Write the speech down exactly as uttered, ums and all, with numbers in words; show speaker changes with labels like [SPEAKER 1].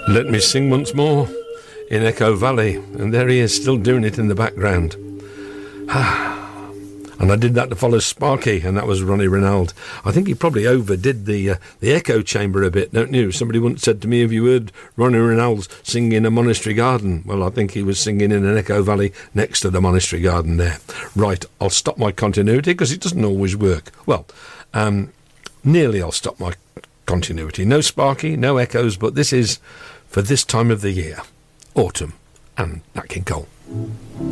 [SPEAKER 1] Let me sing once more in Echo Valley, and there he is, still doing it in the background. And I did that to follow Sparky, and that was Ronnie Ronald. I think he probably overdid the uh, the echo chamber a bit, don't you? Somebody once said to me, have you heard Ronnie Ronald singing in a monastery garden? Well, I think he was singing in an Echo Valley next to the monastery garden there. Right, I'll stop my continuity because it doesn't always work. Well, um, nearly I'll stop my continuity. No Sparky, no echoes, but this is for this time of the year, autumn, and Nat King Cole.